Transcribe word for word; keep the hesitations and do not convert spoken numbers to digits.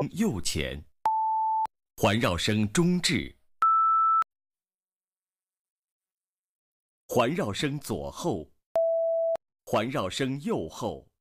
右前，环绕声中置，环绕声左后，环绕声右后。